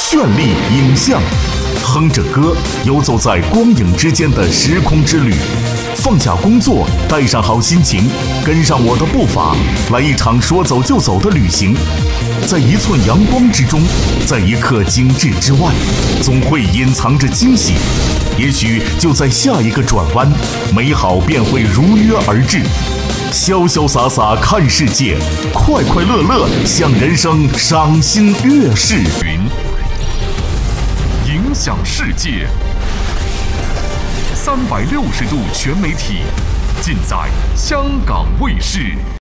绚丽影像，哼着歌，游走在光影之间的时空之旅。放下工作，带上好心情，跟上我的步伐，来一场说走就走的旅行。在一寸阳光之中，在一刻精致之外，总会隐藏着惊喜。也许就在下一个转弯，美好便会如约而至。潇潇洒洒看世界，快快乐乐向人生赏心悦事。影响世界，360度全媒体，尽在香港卫视。